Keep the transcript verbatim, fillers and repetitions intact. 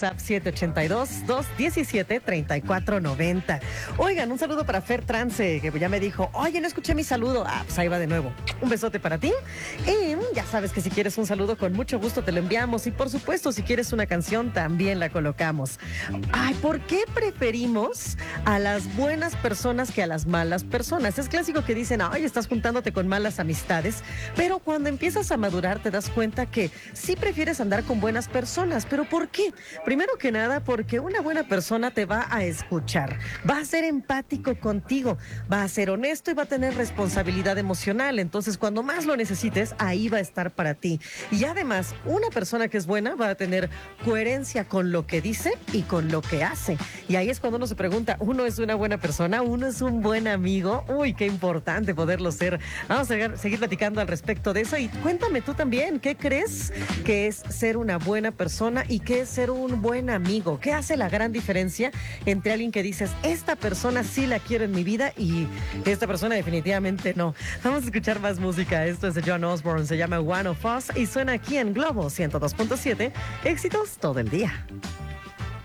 WhatsApp siete ocho dos, dos uno siete, tres cuatro nueve cero. Oigan, un saludo para Fer Trance, que ya me dijo, oye, no escuché mi saludo. Ah, pues ahí va de nuevo. Un besote para ti. Y ya sabes que si quieres un saludo, con mucho gusto te lo enviamos. Y por supuesto, si quieres una canción, también la colocamos. Ay, ¿por qué preferimos a las buenas personas que a las malas personas? Es clásico que dicen, ay, estás juntándote con malas amistades, pero cuando empiezas a madurar te das cuenta que sí prefieres andar con buenas personas. ¿Pero por qué? Primero que nada, porque una buena persona te va a escuchar, va a ser empático contigo, va a ser honesto y va a tener responsabilidad emocional. Entonces, cuando más lo necesites, ahí va a estar para ti. Y además, una persona que es buena va a tener coherencia con lo que dice y con lo que hace. Y ahí es cuando uno se pregunta, ¿uno es una buena persona? ¿Uno es un buen amigo? Uy, qué importante poderlo ser. Vamos a seguir platicando al respecto de eso. Y cuéntame tú también, ¿qué crees que es ser una buena persona y qué es ser un buen amigo? ¿Qué hace la gran diferencia entre alguien que dices, esta persona sí la quiero en mi vida y esta persona definitivamente no? Vamos a escuchar más música. Esto es de John Osborne, se llama One of Us y suena aquí en Globo ciento dos punto siete. Éxitos todo el día.